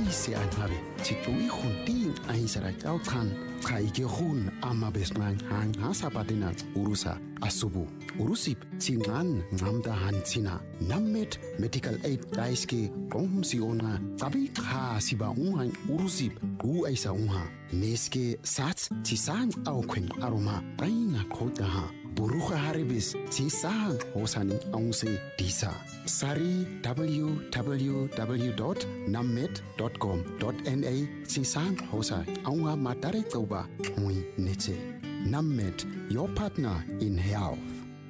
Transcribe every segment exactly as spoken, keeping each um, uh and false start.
se angabe chitui khunting ahisara kauthan khaige khun ama besman hang hasapatina urusa asubu urusip chingan ngamda hanchina nammet medical aid kaiske komsiona kabi kha siba unhan urusip u aisa unha neske sats chisang au khwen aroma taina khota ha buruha haribis chisang hosani aungse disa sari w w w dot nammet dot com dot n a chisang hosa aunga matare toba hui neche nammet your partner in health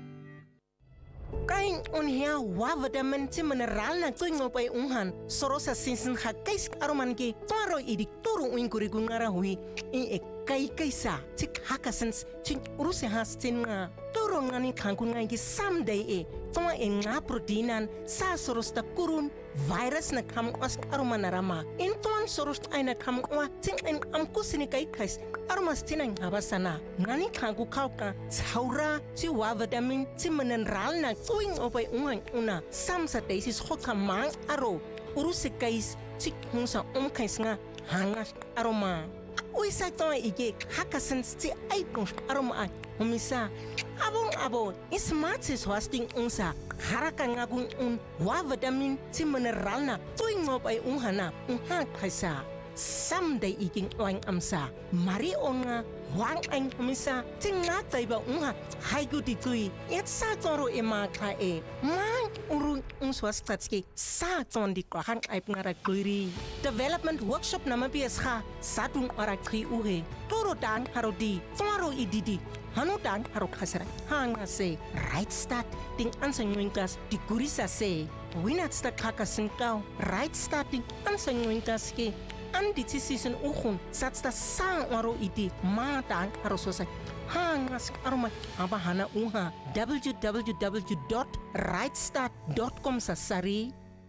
kain on hea wa vitamin ti mineral na twingo pai unhan sorosa sinsin hakais aromanki taro idi turu uinkuri gungara hui in e kai kaisa tik hakasens tin uruse hastinga turu ngani kankun ngi someday e twa e nga proteinan sa sorosta kurun virus na kam os aromanarama in ton soros aina kam wa tin en am kusini kai kais aromas tinang habasana ngani kanku kauka chaura ti wa vitamin ti mineral na twing opai unhan una samsa desis hoka mang aro uruse kais tik hunsa um kaisnga hanga aroma uisa toa ige hakasen ti aikon aroma humisa abong abo ismatis hosting unsa harakan ngagun un wa vitamin ti mineral na twing opai unhana unha kaisa someday iging oing amsa mari onga wang ang humisa tinga taiba unha haigu ditui et sa toro e maka e mang urun unswas tatski sa ton di ko hang aip ngara kuiri development workshop namabias kha satung ora tri uhe toro dan harodi toro ididi hanu dan haro khasara hanga se right start ting ansangwing class di gurisa se winat sta khaka sinkau right starting ansangwing class ki andi ti season ukhun satsta sang waro idi matang harososa hangas aroma abahana uha w w w dot right start dot com sasari.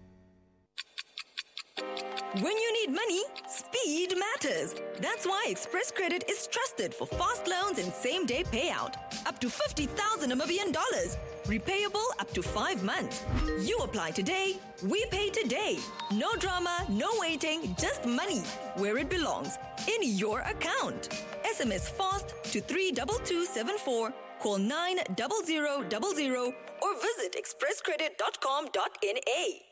When you need money, speed matters. That's why Express Credit is trusted for fast loans and same-day payout. Up to fifty thousand Namibian dollars. Repayable up to five months. You apply today, we pay today. No drama, no waiting, just money where it belongs, in your account. S M S FAST to three two two seven four, call nine zero zero zero zero or visit express credit dot com dot n a.